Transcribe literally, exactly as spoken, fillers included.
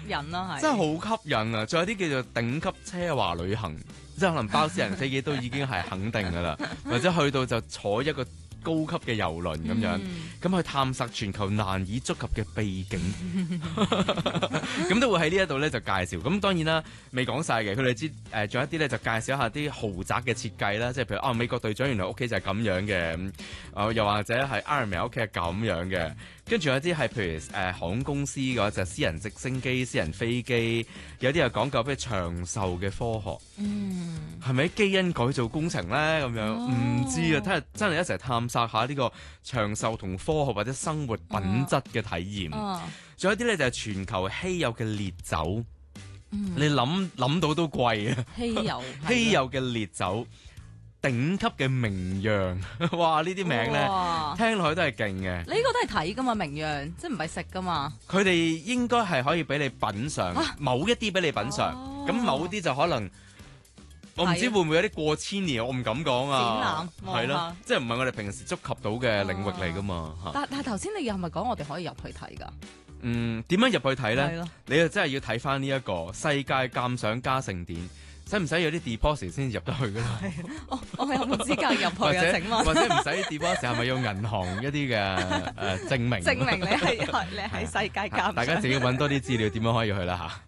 引啦，係真係好吸引啊！仲有啲叫做頂級奢華旅行，即係可能包私人飛機都已經係肯定噶啦，或者去到就坐一個高級嘅遊輪咁樣，咁、嗯、去探索全球難以觸及嘅秘境，咁都會喺呢一度咧就介紹。咁當然啦，未講晒嘅，佢哋知誒，仲有一啲咧就介紹一下啲豪宅嘅設計啦，即係譬如啊，美國隊長原來屋企就係咁樣嘅，啊、呃、又或者係 Iron Man 屋企係咁樣嘅，跟住有啲係譬如誒、呃、航空公司嘅話就係、私人直升機、私人飛機，有啲係講究譬如長壽嘅科學，嗯，係咪基因改造工程咧咁樣？唔、哦、知啊，睇下真係一齊探索下呢個長壽同科學或者生活品質嘅體驗。仲、哦、有啲咧就係、是、全球稀有嘅烈酒，嗯、你諗諗到都貴啊！ 稀有稀有嘅烈酒。頂級嘅名釀，哇！呢啲名咧聽落去都係勁嘅。 你呢個都係睇噶嘛，名釀即係唔係食噶嘛？ 佢哋應該係可以俾你品嚐，啊、某一啲俾你品嚐，咁、哦、某啲就可能我唔知會唔會有啲過千年，我唔敢講啊。展覽係咯，即係唔係我哋平時觸及到嘅領域嚟噶嘛？ 啊、但但係頭先你係咪講我哋可以入去睇噶？ 嗯，點樣入去睇咧？你就真係要睇翻呢一個世界鑑賞家盛典。使唔使有啲 deposit 先入得去㗎啦？ 我我有冇資格入去啊？請問或者唔使 deposit 係咪用銀行一啲嘅誒證明？ 證明你係你喺世界鑑賞、啊。 大家自己揾多啲資料，點樣可以去啦嚇？